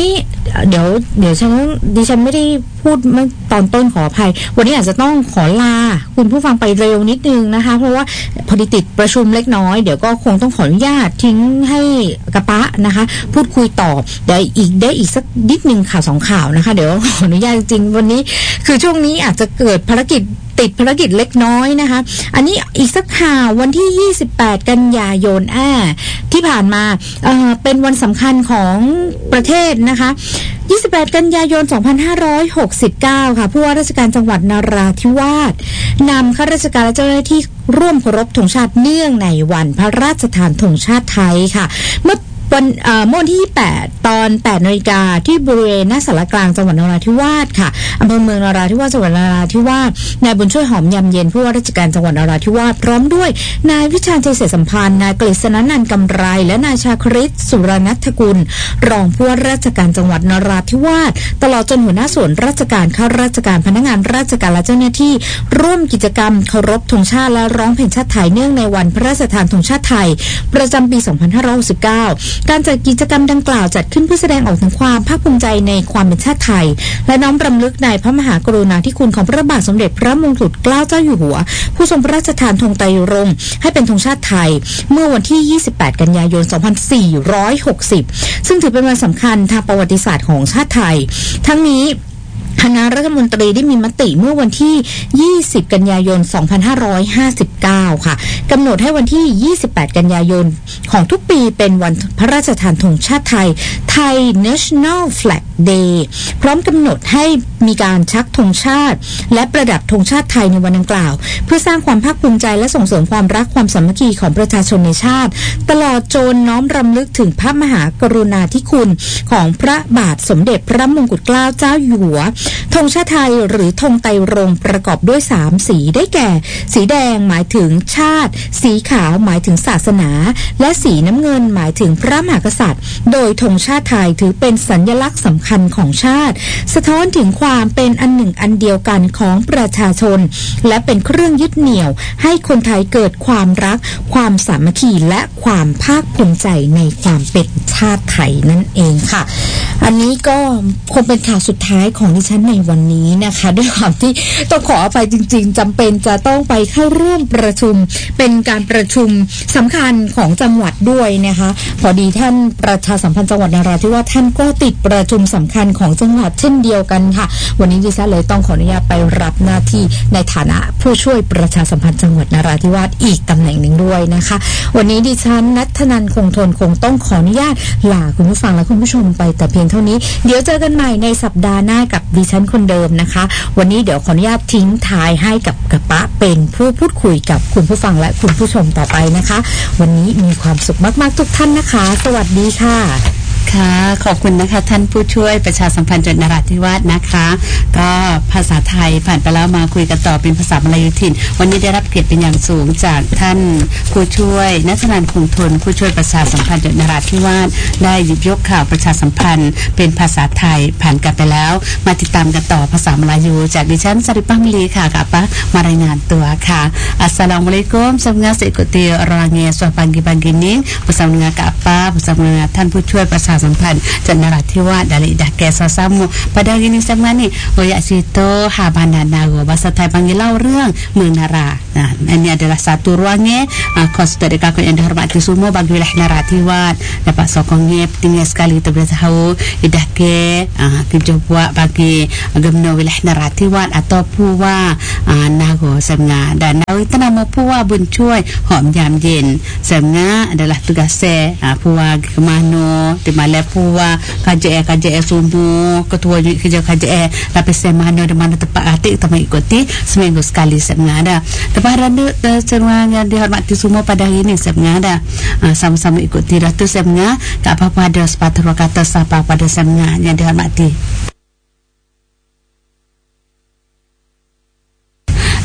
เดี๋ยวเดี๋ยวฉันดิฉันไม่ได้พูดเมื่อตอนต้นขออภัยวันนี้อาจจะต้องขอลาคุณผู้ฟังไปเร็วนิดนึงนะคะเพราะว่าพอดีติดประชุมเล็กน้อยเดี๋ยวก็คงต้องขออนุญาตทิ้งให้กระปะนะคะพูดคุยต่อเดี๋ยวอีกได้อีกสักนิดนึงข่าวสองข่าวนะคะเดี๋ยวขออนุญาตจริงๆวันนี้คือช่วงนี้อาจจะเกิดภารกิจติดภารกิจเล็กน้อยนะคะอันนี้อีกสักข่าววันที่ยี่สิบแปดกันยายนอ่าที่ผ่านมาเอ่อเป็นวันสำคัญของประเทศนะคะยี่สิบแปดกันยายนสองพันห้าร้อยหกสิบเก้าค่ะผู้ว่าราชการจังหวัดนราธิวาสนำข้าราชการและเจ้าหน้าที่ร่วมเคารพธงชาติเนื่องในวันพระราชทานธงชาติไทยค่ะเมื่อวันเอ่อเมื่อวันที่แปดตอนแปดนาฬิกาที่บริเวณหน้าศาลากลางจังหวัดนราธิวาสค่ะอำเภอเมืองนราธิวาสจังหวัดนราธิวาสนายบุญช่วยหอมยำเย็นผู้ว่าราชการจังหวัดนราธิวาสพร้อมด้วยนายวิชาญชัยเศรษฐสัมพันธ์นายกฤษณนันท์กำไรและนายชาคริตสุรนัทกุลรองผู้ว่าราชการจังหวัดนราธิวาสตลอดจนหัวหน้าส่วนราชการข้าราชการพนักงานราชการและเจ้าหน้าที่ร่วมกิจกรรมเคารพธงชาติและร้องเพลงชาติไทยเนื่องในวันพระราชทานธงชาติไทยประจำปีสองพันห้าร้อยหกสิบเก้าการจัดกิจกรรมดังกล่าวจัดขึ้นเพื่อแสดงออกถึงความภาคภูมิใจในความเป็นชาติไทยและน้อมรำลึกในพระมหากรุณาธิคุณของพระบาทสมเด็จพระมงกุฎเกล้าเจ้าอยู่หัวผู้ทรงพระราชทานธงไตรรงค์ให้เป็นธงชาติไทยเมื่อวันที่ยี่สิบแปดกันยายนสองพันสี่ร้อยหกสิบซึ่งถือเป็นวันสำคัญทางประวัติศาสตร์ของชาติไทยทั้งนี้คณะรัฐมนตรีได้มีมติเมื่อวันที่ยี่สิบกันยายนสองพันห้าร้อยห้าสิบเก้าค่ะกำหนดให้วันที่ยี่สิบแปดกันยายนของทุกปีเป็นวันพระราชทานธงชาติไทย Thai National Flag Day พร้อมกำหนดให้มีการชักธงชาติและประดับธงชาติไทยในวันดังกล่าวเพื่อสร้างความภาคภูมิใจและส่งเสริมความรักความสามัคคีของประชาชนในชาติตลอดจนน้อมรำลึกถึงพระมหากรุณาธิคุณของพระบาทสมเด็จพระมงกุฎเกล้าเจ้าอยู่หัวธงชาติไทยหรือธงไตรรงค์ประกอบด้วยสามสีได้แก่สีแดงหมายถึงชาติสีขาวหมายถึงศาสนาและสีน้ำเงินหมายถึงพระมหากษัตริย์โดยธงชาติไทยถือเป็นสัญลักษณ์สำคัญของชาติสะท้อนถึงความเป็นอันหนึ่งอันเดียวกันของประชาชนและเป็นเครื่องยึดเหนี่ยวให้คนไทยเกิดความรักความสามัคคีและความภาคภูมิใจในความเป็นชาติไทยนั่นเองค่ะอันนี้ก็คงเป็นข่าวสุดท้ายของดิฉันในวันนี้นะคะด้วยความที่ต้องขออภัยจริงๆจำเป็นจะต้องไปเข้าร่วมประชุมเป็นการประชุมสำคัญของจังหวัดด้วยนะคะพอดีท่านประชาสัมพันธ์จังหวัดนราธิวาสท่านก็ติดประชุมสำคัญของจังหวัดเช่นเดียวกันค่ะวันนี้ดิฉันเลยต้องขออนุญาตไปรับหน้าที่ในฐานะผู้ช่วยประชาสัมพันธ์จังหวัดนราธิวาสอีกตำแหน่งหนึ่งด้วยนะคะวันนี้ดิฉันณัฐนันท์คงทนคงต้องขออนุญาตลาคุณผู้ฟังและคุณผู้ชมไปแต่เพียงเท่านี้เดี๋ยวเจอกันใหม่ในสัปดาห์หน้ากับดิฉันคนเดิมนะคะวันนี้เดี๋ยวขออนุญาตทิ้งท้ายให้กับกระปะเป็นผู้พูดคุยกับคุณผู้ฟังและคุณผู้ชมต่อไปนะคะวันนี้มีความสุขมากๆทุกท่านนะคะสวัสดีค่ะค่ะขอบคุณนะคะท่านผู้ช่วยประชาสัมพันธ์จังหวัดนราธิวาสนะคะก็ภาษาไทยผ่านไปแล้วมาคุยกันต่อเป็นภาษามลายูถิ่นวันนี้ได้รับเกียรติเป็นอย่างสูงจากท่านผู้ช่วยณัฐนันท์คงทนผู้ช่วยประชาสัมพันธ์จังหวัดนราธิวาสได้หยิบยกข่าวประชาสัมพันธ์เป็นภาษาไทยผ่านกันไปแล้วมาติดตามกันต่อภาษามลายูจากดิฉันสริปังลีค่ะกับป้ามารายงานตัวค่ะอัสสลามุอะลัยกุม semuanya ikuti orangnya suah pagi-pagi ini bersama dengan Kak Pa bersama dengan ท่านผู้ช่วยประชาสัมพันธ์จังหวัดนราธิวาส dari Dah Sasamu pada hari ini sama nih Royak Sito Habana Nago bahasa Thai panggil lau เรื่องเมืองนารา nah ini adalah satu ruangnya uh, kos dari kakak yang dihormati semua bagi wilayah Narathivas dapat sokongnya pentingnya sekali kita beritahu idah ke uh, tujuh buat bagi gubernur wilayah Narathivas atau Puwa uh, Nago sebenarnya dan Nawi itu nama Puwa Bun Choy Hom Yam Yen sebenarnya adalah tugasnya uh, Puwa Kemano di Malay Puwa K J E K J E Sumbu ketua unit kerja K J E lapisan mana di mana tempat hati kita mengikuti seminggu sekali sebenarnya ada tempat randu semua yang dihormati semua pada hari ini sebenarnya ada uh, sama-sama ikuti ratu sebenarnya tak apa-apa ada sepatah kata sapa pada sebenarnya yang dihormati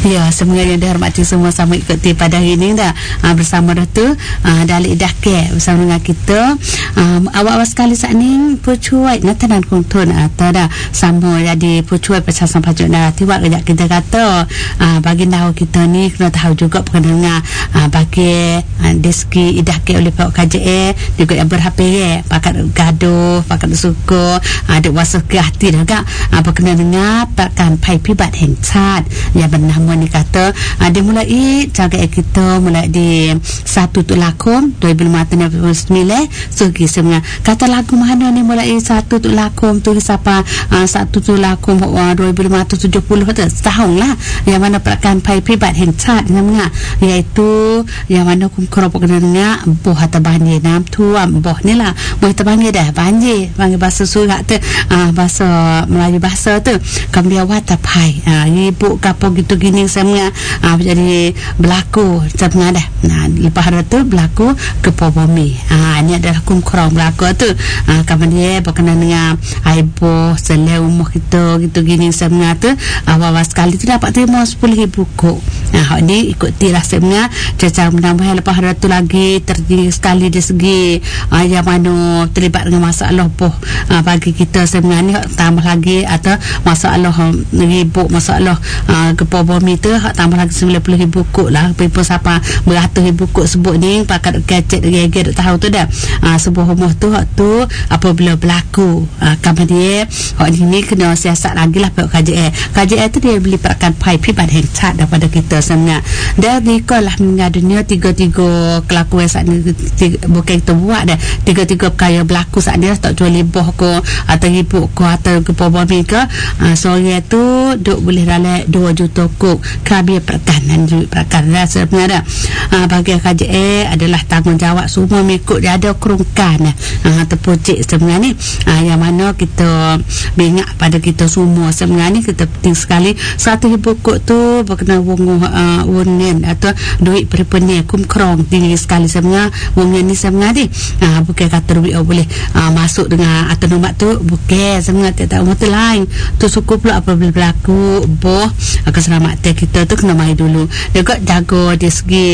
Ya, semoga yang dihormati semua sama ikuti pada hari ini dah uh, bersama Datuk uh, Dalik Idahke bersama dengan kita. Um, awal-awal sekali saat ni pucuai natanan kongtun atau dah sama jadi pucuai pecah sampai jurnal tiwak kejap kita kata uh, bagi tahu kita ni kena tahu juga pendengar uh, bagi uh, deski Idahke oleh Pak K J A juga yang berhapir pakat gaduh pakat suka ada uh, wasa ke hati juga uh, berkena dengar pakkan pai pibat heng chat yang bernama ni kata uh, dia mulai jaga kita mulai di satu Lakum dua ribu lima belas sembilan segi sebenarnya kata lagu mana ni mulai satu Lakum tu siapa uh, satu Lakum uh, dua ribu lima belas tujuh puluh tu setahun lah yang mana perakan pai pribat heng chat namanya iaitu yang mana kum kerap kena dengar boh atau banjir nam tuam boh ni lah boh atau banjir dah banjir banjir bahasa surat tu uh, bahasa Melayu bahasa tu kemudian wata pai uh, ibu kapok gitu gini sebenarnya uh, jadi berlaku sebenarnya dah nah lepas tu berlaku kepobomi ah ini adalah kum kerang berlaku tu ah kemudian berkenaan dengan aibo seleu umur kita gitu gini sebenarnya tu awal-awal sekali tu dapat terima sepuluh ribu kok ah ni ikuti lah sebenarnya cara menambah lepas tu lagi terjadi sekali dari segi ah, yang mana terlibat dengan masalah boh ah, bagi kita sebenarnya ni tambah lagi atau masalah ribu masalah ah, kepobomi tu tambah lagi sembilan puluh ribu kok lah people siapa beratus ribu kok sebut ni pakat gadget geger tahu tu dah uh, sebuah rumah tu hak tu apabila berlaku uh, kemudian hak ni kena siasat lagi lah Pak K J A K J A tu dia beli perakan pai pibat heng chat daripada kita sebenarnya dan nikah lah meninggal dunia tiga-tiga kelakuan saat ni bukan kita buat dah tiga-tiga perkara berlaku saat ni tak jual liboh ke atau ibu ke atau ke pobomi ke uh, sore tu duk boleh dalam dua juta kok kabir perkanan duit perkanan sebenarnya uh, bagi K J A adalah tanggungjawab semua mengikut dia ada kerungkan uh, terpucik sebenarnya ni uh, yang mana kita beringat pada kita semua sebenarnya ni kita penting sekali satu ribu kok tu berkenaan wong uh, wongen atau duit perpeni kum krong tinggi sekali sebenarnya wongen ni sebenarnya ni uh, bukan kata duit oh, boleh uh, masuk dengan atau nombak tu bukan sebenarnya tak umur tu lain tu cukup pula apabila berlaku boh uh, keselamatan kita tu kena mai dulu juga jaga dari segi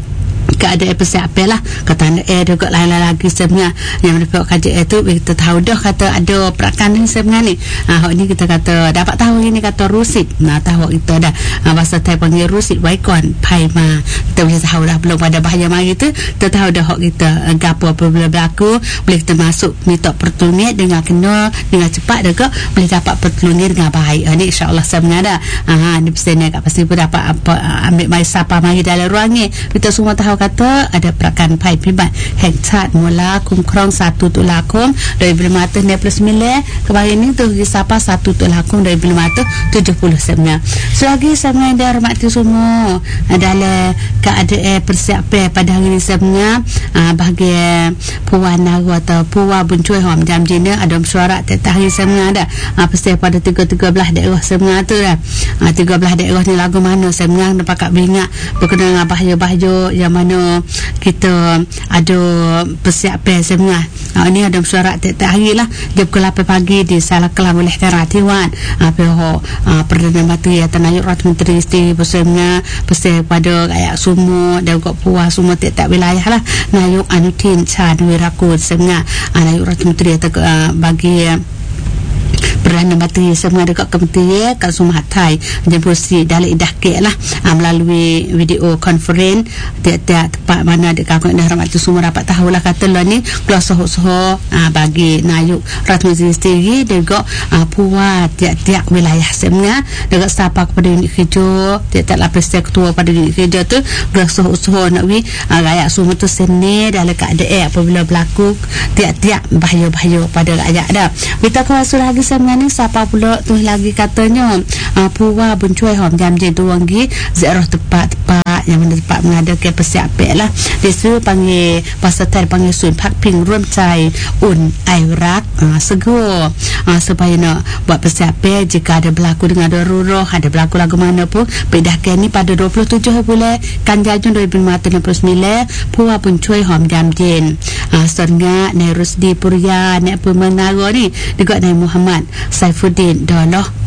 keadaan persiapan lah kata anda eh juga lain-lain lagi sebenarnya yang mendapat K J A tu kita tahu dah kata ada perakan ni sebenarnya ni ah ni kita kata dapat tahu ini kata rusit nah tahu kita dah ah, bahasa Thai panggil rusit waikon pai ma kita boleh tahu dah belum ada bahaya mari tu kita tahu dah hak kita gapo apabila berlaku boleh kita masuk minta pertolongan dengan kena dengan cepat juga boleh dapat pertolongan dengan baik ah, ni insya-Allah sebenarnya dah ah ni pesannya kat pasti pun dapat apa ambil mai siapa mari dalam ruang ni kita semua tahu kata ada perakan pai pribat heng chat mula kumkrong satu Lakum dua ribu lima belas sembilan kemarin ni tu siapa satu Lakum dua ribu lima belas tujuh puluh sembilan selagi sebenarnya dia hormati semua adalah keadaan persiapan pada hari ini sebenarnya uh, bagi puan naru atau puan buncui hom jam jina ada mesyuarat tetap hari sebenarnya ada uh, pasti pada tiga belas daerah sebenarnya tu dah uh, tiga belas daerah ni lagu mana sebenarnya dapat beringat berkenaan dengan bahaya-bahaya yang mana kita ada persiapan sebenarnya uh, ini ada mesyuarat tetap hari lah jam pukul lapan pagi di Salah Kelang oleh Teratiwan uh, pihak uh, Perdana Menteri atau Nayib Raja Menteri Isteri bersama bersama pada rakyat semua dan juga puas semua tetap wilayah lah Nayib Anutin Chan Wirakut sebenarnya uh, Nayib Raja Menteri atau uh, bagi uh, Perdana Menteri semua dekat Kementerian Kasum Hatai jempusi Dalik Idahke lah uh, melalui video conference tiap-tiap tempat mana dekat dah rahmat tu semua dapat tahu lah kata lah ni keluar soho-soho uh, bagi Nayib Raja Menteri Isteri dan juga uh, puas tiap-tiap wilayah sebenarnya dekat siapa kepada unit kerja tiap-tiap lapis ketua pada unit kerja tu keluar soho-soho nak we uh, rakyat semua tu seni dalam keadaan apabila berlaku tiap-tiap bahaya-bahaya pada rakyat dah kita kuasa lagi sebenarnya ni siapa pula tu lagi katanya uh, puwa buncui hom jam je tu wangi ziarah tempat-tempat yang mana tempat mengadakan persiapan lah di situ panggil bahasa Thai panggil sun pak pingร่วมใจอุ่นไอรักuh, segera uh, supaya nak buat persiapan jika ada berlaku dengan darurat ada berlaku lagu mana pun pedahkan ni pada dua puluh tujuh bulan Kanjajun dua ribu lima belas sembilan puwa buncui hom jam je uh, serga Nerusdi Purya Nek Pemenara ni juga Nabi Muhammad Saifuddin Doloh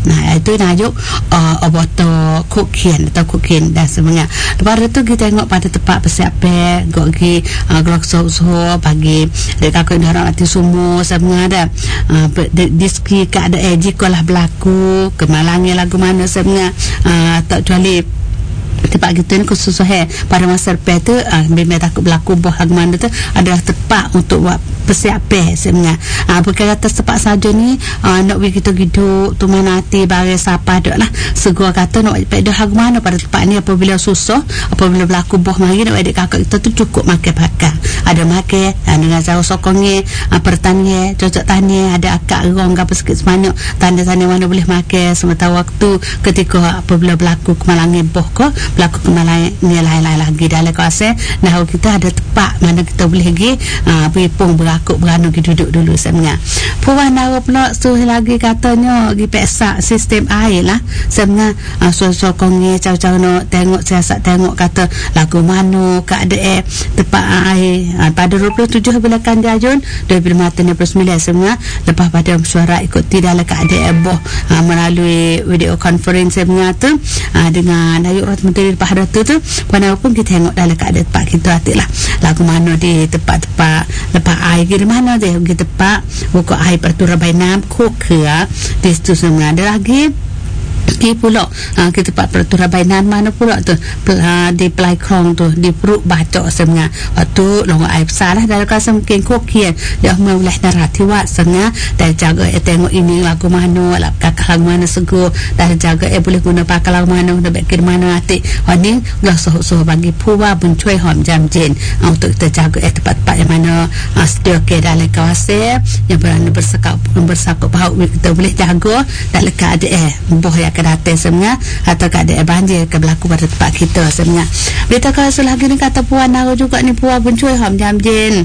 Nah itu najuk uh, oboto kukian atau kukin dan sebagainya. Lepas itu kita tengok pada tempat persiapan gogi uh, gelak so-so bagi dekat kau orang hati semua sebenarnya ada uh, diski keadaan eh jikalah berlaku kemalangnya lagu mana sebenarnya uh, tak kecuali tempat kita ni khusus he pada masa lepas tu uh, memang takut berlaku boh lagu mana tu adalah tempat untuk buat persiapan sebenarnya. Ah uh, perkara kata tempat saja ni uh, nak pergi kita hidup tu mana hati bagi siapa dak lah segera kata nak pergi dah lagu mana pada tempat ni apabila susah apabila berlaku boh mari nak adik kakak kita tu cukup makan pakai ada makan uh, dengan jauh sokongnya uh, pertanian cocok tanya ada akak rong apa sikit sebanyak tanda-tanda mana boleh makan sementara waktu ketika apabila berlaku kemalangan boh ko berlaku kemalangan ni lain-lain lagi dalam kawasan nah kita ada tempat mana kita boleh pergi uh, beripung aku beranu pergi duduk dulu sebenarnya. Puan nawa pula suruh lagi katanya pergi peksa sistem air lah sebenarnya uh, suruh kongnya caw-caw nak tengok siasat tengok kata lagu mana keadaan tempat air uh, pada dua puluh tujuh bulan Kanjajun dua ribu enam belas sebenarnya lepas pada mesyuarat ikuti dalam keadaan boh uh, melalui video conference sebenarnya tu uh, dengan Ayuk Rat Menteri lepas tu tu puan nawa pun kita tengok dalam keadaan tempat kita hati lah lagu mana di tempat-tempat lepas air di mana dia kita pak buka air pertura bainam kokea di situ semua ada lagi di pula uh, kita pak pertura bainam mana pula tu uh, di Pelai Krong tu di perut bacok sebenarnya waktu long air besar lah dalam kawasan mungkin kokian dia mulai naratiwat sebenarnya dan jaga eh, tengok ini lagu mana lah kakak lagu mana segur dan jaga eh boleh guna pakai lagu mana guna bakir mana hati ini lah soh-soh bagi puwa buncuai hom jam jen uh, untuk kita jaga eh tempat-tempat yang mana uh, sedia ke dalam kawasan yang berani bersakap bersakap bahawa kita boleh jaga dalam keadaan eh boh yang akan datang sebenarnya atau keadaan banjir ke berlaku pada tempat kita sebenarnya. Berita kawasan lagi ni kata puan naruh juga ni puan buncuai hom jam jen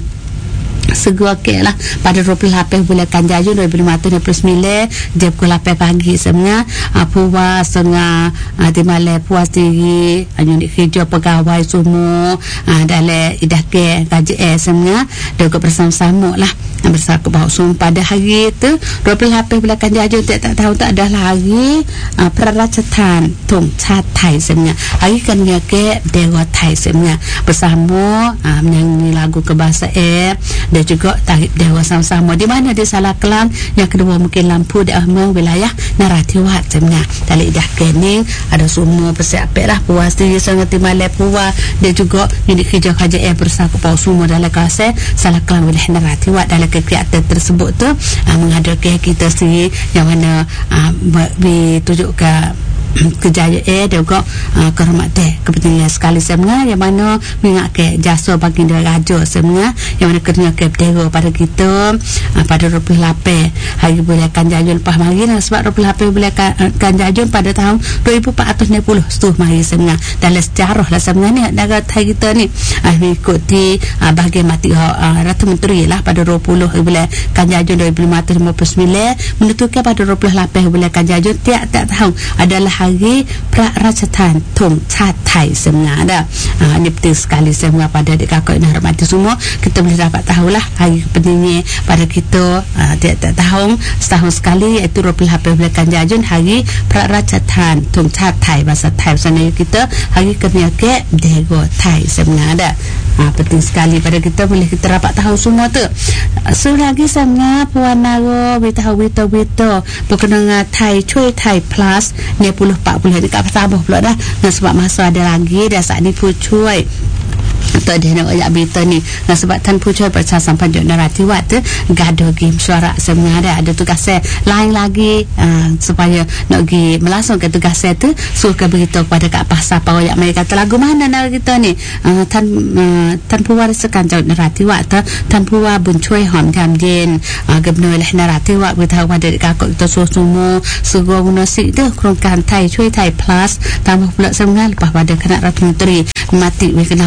segera ke lah pada dua puluh lapan bulan Kanjajun dua ribu lima belas jam pukul lapan pagi sebenarnya uh, puas setengah uh, di malam puas diri unit kerja pegawai semua uh, dalam idah ke K J S sebenarnya dia juga bersama-sama lah bersama bahawa semua pada hari itu dua puluh lapan bulan Kanjajun tak, tak tahu tak ada hari uh, Prarachatan Thong Chat Thai sebenarnya hari kan ke Dewa Thai sebenarnya bersama uh, menyanyi lagu kebahasaan dan juga tarik dewa sama-sama di mana di Salah Kelang yang kedua mungkin lampu di Ahmad wilayah Naratiwat sebenarnya tali dah kening ada semua persiapan lah puas diri sangat di malam puas dan juga unit kerja K J S bersama kepala semua dalam kawasan Salah Kelang wilayah Naratiwat dalam kegiatan tersebut tu uh, menghadirkan kita sendiri yang mana uh, ditujuk ke kejayaan eh dia juga uh, kehormatan kepentingan sekali sebenarnya yang mana mengingatkan jasa baginda raja sebenarnya yang mana kena ke bendera pada kita uh, pada dua puluh lapan hari bulan Kanjajun lepas mari nah, sebab dua puluh lapan bulan Kanjajun pada tahun dua ribu empat ratus enam puluh setuh mari sebenarnya dalam sejarah lah sebenarnya negara Thai kita ni uh, mengikuti uh, bahagian mati uh, Ratu Menteri lah pada dua puluh bulan Kanjajun dua ribu lima belas menentukan pada dua puluh lapan bulan Kanjajun tiap-tiap tahun adalah hari Prarachatan Thong Chat Thai sebenarnya ada uh, ini penting sekali sebenarnya pada adik kakak yang hormati semua kita boleh dapat tahulah hari kepentingnya pada kita uh, tiap-tiap tahun setahun sekali iaitu dua puluh lapan bulan Kanjajun hari Prarachatan Thong Chat Thai bahasa Thai sana kita hari kemerdekaan Dewa Thai sebenarnya ada uh, penting sekali pada kita boleh kita dapat tahu semua tu uh, so lagi sebenarnya puan naro beritahu-beritahu berkenaan dengan Thai Cuy Thai Plus ni puluh empat puluh dekat Sabah pula dah dan sebab masa ada lagi dah saat ni pucuai atau dia nak ayat berita ni dan sebab Tan Pucuai Percaya Sampai Naratiwat tu gaduh game suara sebenarnya ada, ada tugas lain lagi uh, supaya nak pergi melangsungkan tugas tu suruh ke beritahu kepada Kak Pasar Pau yang mereka kata lagu mana nak kita ni uh, Tan uh, Tan Puwa Resekan Jauh Naratiwat tu Tan Puwa Buncuai Hom Jam Jen uh, Gubernur Naratiwat beritahu pada kakak kita suruh semua suruh guna sik tu kerongkan Thai Cuy Thai Plus tambah pula sebenarnya lepas pada kena Ratu Menteri mati we kena pok ke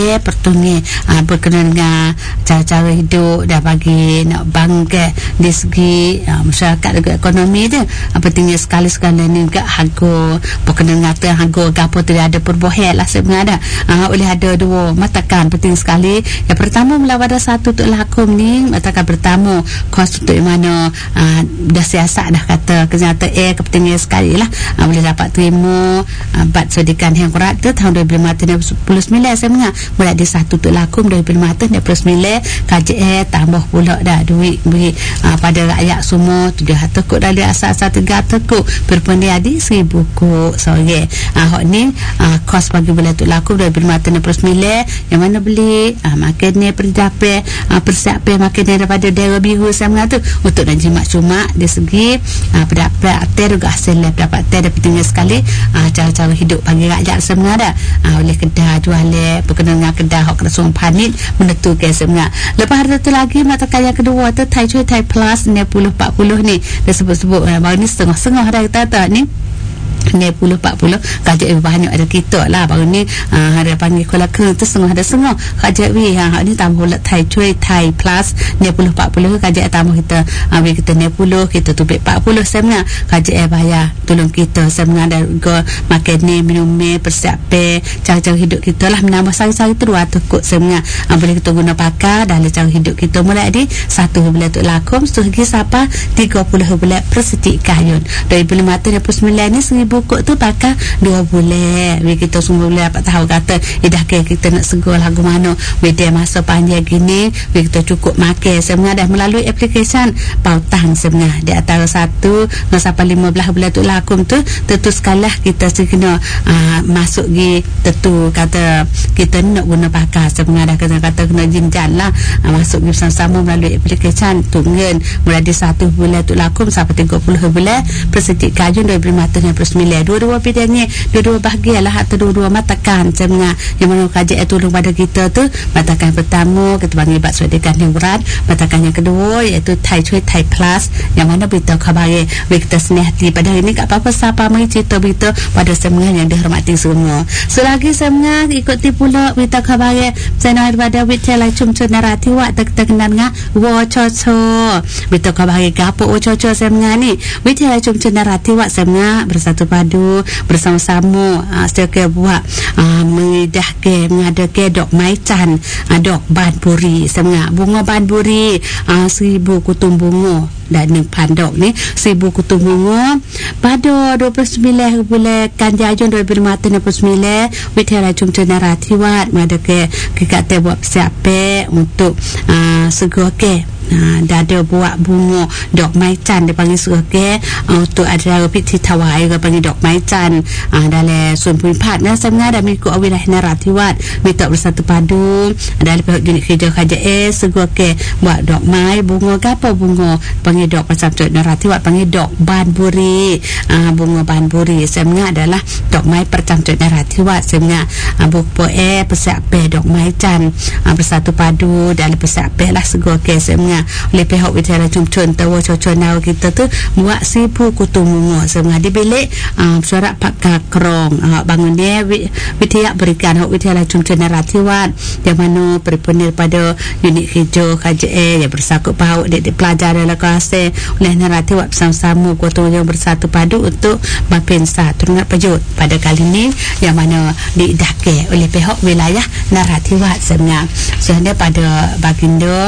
eh pertungnya uh, berkenaan dengan cara-cara hidup dah bagi nak bangkit di segi uh, masyarakat juga ekonomi dia uh, pentingnya sekali sekali ni juga harga berkenaan dengan harga gapo tu ada perubahan lah sebenarnya uh, oleh ada dua matakan penting sekali. Yang pertama mula pada satu untuk lakum ni matakan pertama kos untuk mana uh, dah siasat dah kata kenyataan eh kepentingan sekali lah uh, boleh dapat terima uh, bat sedikan yang kurat tu tahun dua ribu lima belas saya mengat mulai di satu untuk lakum dua ribu lima belas K J A tambah pula dah duit beri uh, pada rakyat semua tujuh tekuk dari asal-asal tiga tekuk berpendi adi seribu kuk sore uh, hok ni uh, kos bagi bulan untuk lakum dua ribu lima belas yang mana beli uh, makan ni perdape uh, persiapan makan ni daripada daerah biru saya mengat tu untuk nak jimat cuma di segi uh, pendapat atas juga hasil pendapat atas dan pentingnya sekali uh, cara-cara hidup bagi rakyat sebenarnya uh, oleh kedah jual berkenaan dengan kedah hok kerasuan panit menentukan sebenarnya. Lepas hari tu lagi matakan yang kedua tu Tai Chui Tai Plus enam puluh empat puluh ni dia sebut-sebut uh, baru ni setengah-setengah dah kita tak ni enam puluh empat puluh kajian banyak ada kita lah baru ni uh, ada panggil kola ke tu setengah ada setengah kajian wi ha ni tambah pula Tai Chui Tai Plus enam puluh empat puluh kajian tambah kita ambil uh, kita enam puluh kita tubik empat puluh sebenarnya kajian bayar tolong kita sebenarnya ada makan ni minum ni persiapan cara-cara hidup kita lah menambah sari-sari tu dua tekuk sebenarnya uh, boleh kita guna pakar dalam cara hidup kita mulai di satu bulan tu lakum sehingga siapa tiga puluh bulan perseti kayun dua ribu lima belas ni seribu kok tu pakai dua bulan we kita semua boleh dapat tahu kata idah ke kita nak segol lagu mana we dia masa panjang gini we kita cukup makan sebenarnya dah melalui aplikasi pautang sebenarnya di antara satu dan sampai lima belas bulan tu lakum tu tentu sekalah kita kena uh, masuk gi tentu kata kita nak guna pakai sebenarnya dah kata-kata kena jinjan lah uh, masuk gi sama-sama melalui aplikasi tunggu mulai di satu bulan tu lakum sampai tiga puluh bulan perseti kajun dua ribu lima belas dua-dua bidangnya dua-dua bahagian lah atau dua-dua matakan sebenarnya yang mana kajian tolong pada kita tu matakan pertama kita panggil bat sedikan yang berat matakan yang kedua iaitu Tai Chui Tai Plus yang mana berita khabar kita senihati pada hari ni kat apa-apa siapa mari cerita berita pada sebenarnya yang dihormati semua selagi sebenarnya ikuti pula berita khabar saya nak daripada Wilayah Chumchun Narati Wak terkenal dengan Wo Cho Cho berita khabar apa Wo Cho Cho sebenarnya ni Wilayah Chumchun Narati Wak sebenarnya bersatu padu bersama-sama uh, setiap buat uh, mengidahkan mengadakan dok maican uh, dok banburi sebenarnya bunga banburi uh, seribu kutung bunga dan ni pandok ni seribu kutung bunga pada dua puluh sembilan bulan Kanjajun dua ribu lima belas Wilayah Chumchun Narati Wat mengadakan kekatan buat persiapan untuk uh, segera Uh, dah ada buat bunga dok maican dia panggil suka uh, untuk acara piti tawai dia panggil dok maican uh, dalam Sun Pui Pat dan sebenarnya ada mengikut wilayah Narati Wat minta bersatu padu dalam pihak unit kerja K J A suka buat dok mai bunga apa bunga panggil dok macam tu Narati Wat panggil dok banburi uh, bunga banburi sebenarnya adalah dok mai percamcut Narati Wat sebenarnya uh, buku eh persiapan dok maican uh, bersatu padu dalam persiapan lah suka sebenarnya oleh pihak Wilayah Chumchun tahu cocok nau kita tu buat sipu kutung bunga sebenarnya di bilik uh, suara Pak Kakrong uh, bangun dia Wilayah berikan hak Wilayah Chumchun Narati Wat yang mana berpenir pada unit kerja K J A yang bersakut paut di pelajar dalam kelas oleh Narati Wat bersama-sama kutung yang bersatu padu untuk berpensah turunat pejut pada kali ini yang mana diidahkan oleh pihak Wilayah Narati Wat sebenarnya sehingga pada baginda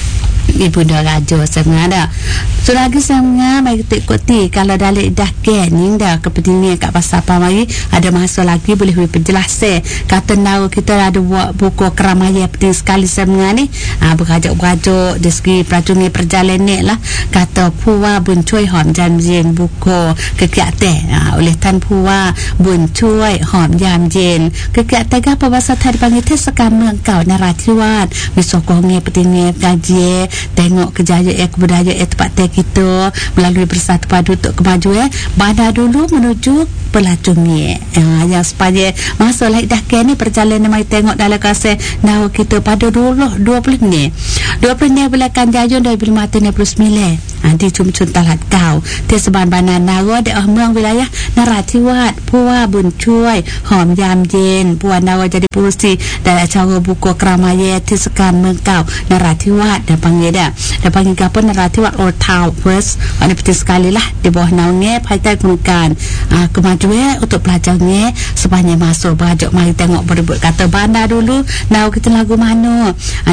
Ibu dah raja sebenarnya so lagi sebenarnya mari kita ikuti kalau dah dah kening dah kepentingan kat pasal apa mari ada masa lagi boleh beri penjelasan kata nau kita ada buat buku keramaian penting sekali sebenarnya ni ha, berajak-berajak di segi perajungan perjalanan lah kata Puwa Bun Chui Hom Jam Jen buku kegiatan ha, oleh Tan Puwa Bun Chui Hom Jam Jen kegiatan apa bahasa Thai dipanggil Tesakan Mengkau Narati Wat misokongnya pentingnya gaji tengok kejayaan kebudayaan tempat kita melalui bersatu padu untuk kemajuan bandar dulu menuju pelacungnya. Uh, yang supaya masa laik dah ke ni perjalanan mai tengok dalam kasih nawa kita pada dulu dua puluh ni. dua puluh ni belakang jayun dari lima enam puluh sembilan. Nanti cum-cum talat kau. Ti seban banan nawa di uh, มืองวิทยานราธิวาสผู้ว่าบุญช่วยหอมยามเย็นผู้ว่า Nawa jadi purusi dan acara buku keramaian Tisekanเมืองเก่านราธิวาสdan panggil dah dan panggil apa Narathiwat Old Town First. Ini penting sekali lah di bawah naungan Partai Komunikan uh, kemajuan untuk pelajarnya sebanyak masuk bajak mari tengok berbuat kata bandar dulu. Nawa kita lagu mana